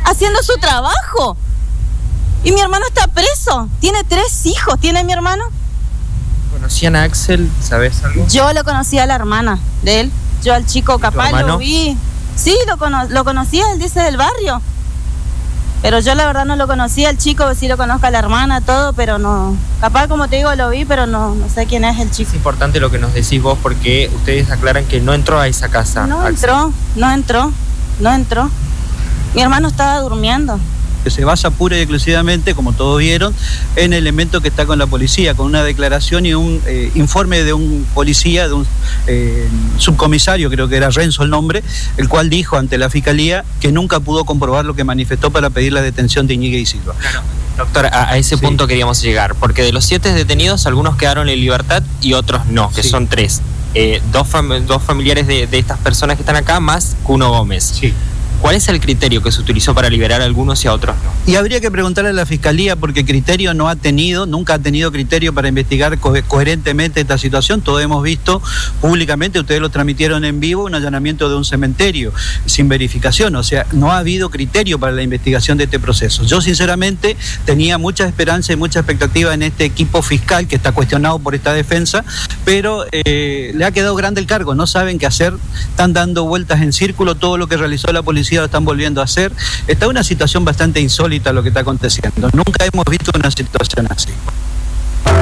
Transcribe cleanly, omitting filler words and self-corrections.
haciendo su trabajo. Y mi hermano está preso. Tiene 3 hijos, tiene mi hermano. ¿Conocían a Axel? ¿Sabes algo? Yo lo conocía a la hermana de él. Yo al chico capaz lo vi. Sí, lo conocía, él dice del barrio. Pero yo la verdad no lo conocía, el chico sí lo conozco a la hermana, todo, pero no. Capaz, como te digo, lo vi, pero no sé quién es el chico. Es importante lo que nos decís vos porque ustedes aclaran que no entró a esa casa. No entró. Mi hermano estaba durmiendo. Que se basa pura y exclusivamente, como todos vieron, en el elemento que está con la policía, con una declaración y un informe de un policía, de un subcomisario, creo que era Renzo el nombre, el cual dijo ante la fiscalía que nunca pudo comprobar lo que manifestó para pedir la detención de Iñiguez y Silva. Claro. Doctor, a ese punto queríamos llegar, porque de los 7 detenidos, algunos quedaron en libertad y otros no, que son 3. Dos familiares de estas personas que están acá, más Cuno Gómez. Sí. ¿Cuál es el criterio que se utilizó para liberar a algunos y a otros no? Y habría que preguntarle a la Fiscalía porque criterio nunca ha tenido criterio para investigar coherentemente esta situación. Todos hemos visto públicamente, ustedes lo transmitieron en vivo, un allanamiento de un cementerio sin verificación. O sea, no ha habido criterio para la investigación de este proceso. Yo sinceramente tenía mucha esperanza y mucha expectativa en este equipo fiscal que está cuestionado por esta defensa, pero le ha quedado grande el cargo, no saben qué hacer, están dando vueltas en círculo, todo lo que realizó la policía lo están volviendo a hacer. Está una situación bastante insólita lo que está aconteciendo. Nunca hemos visto una situación así.